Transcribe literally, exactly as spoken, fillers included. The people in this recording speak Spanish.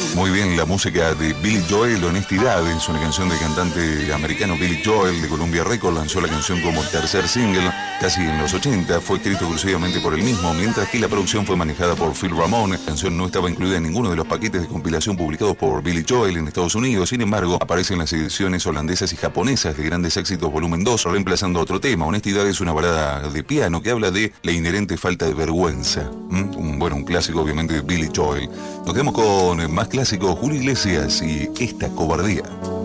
Muy bien, la música de Billy Joel, Honestidad, es una canción del cantante americano Billy Joel de Columbia Records. Lanzó la canción como tercer single, casi en los ochenta. Fue escrito exclusivamente por él mismo, mientras que la producción fue manejada por Phil Ramone. La canción no estaba incluida en ninguno de los paquetes de compilación publicados por Billy Joel en Estados Unidos. Sin embargo, aparece en las ediciones holandesas y japonesas de Grandes Éxitos Volumen dos, reemplazando otro tema. Honestidad es una balada de piano que habla de la inherente falta de vergüenza. ¿Mm? Un, bueno, un clásico obviamente de Billy Joel. Nos quedamos con más clásicos, Julio Iglesias y Esta Cobardía.